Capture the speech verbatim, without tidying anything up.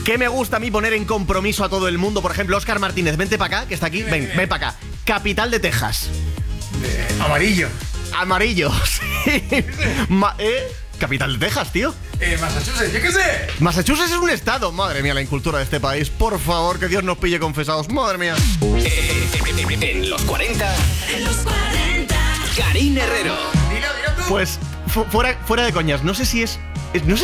¿Qué me gusta a mí poner en compromiso a todo el mundo? Por ejemplo, Óscar Martínez, vente para acá, que está aquí. Ven, ven para acá. Capital de Texas. Eh, amarillo. Amarillo, sí. Ma- ¿eh? Capital de Texas, tío. Eh, Massachusetts, yo qué sé. Massachusetts es un estado. Madre mía, la incultura de este país. Por favor, que Dios nos pille confesados. Madre mía. En los cuarenta. En los cuarenta. Karina Herrero. Dilo, dilo tú. Pues, fu- fuera, fuera de coñas, no sé si es... es- No sé